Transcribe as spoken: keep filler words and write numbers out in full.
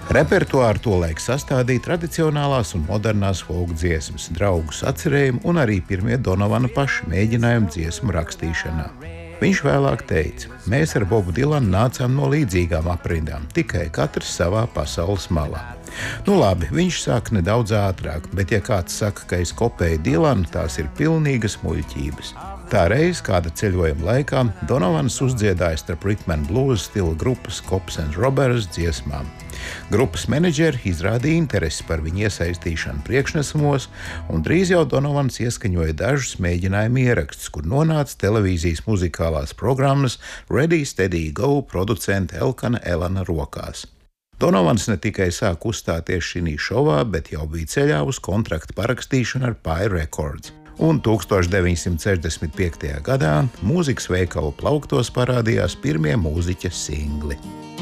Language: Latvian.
Repertuāru tolaik sastādīja tradicionālās un modernās folk dziesmas, draugus atcerējumi un arī pirmie Donovana paša mēģinājumi dziesmu rakstīšanā. Viņš vēlāk teica: mēs ar Bobu Dilanu nācām no līdzīgām aprindām, tikai katrs savā pasaules malā. Nu labi, viņš sāk nedaudz ātrāk, bet ja kāds saka, ka es kopēju Dilanu, tās ir pilnīgas muļķības. Tā reiz kāda ceļojuma laikā Donovans uzdziedāja starp rhythm and blues stila grupas Cops and Robbers dziesmām. Grupas menedžeri izrādīja interesi par viņu iesaistīšanu priekšnesumos, un drīz jau Donovans ieskaņoja dažus mēģinājumu ierakstus, kur nonāca televīzijas muzikālās programmas Ready, Steady, Go producenta Elkana Elana rokās. Donovans ne tikai sāk uzstāties šī šovā, bet jau bija ceļā uz kontraktu parakstīšanu ar Pie Records. Un tūkstoš deviņsimt sešdesmit piektajā gadā mūzikas veikalu plauktos parādījās pirmie mūziķa singli.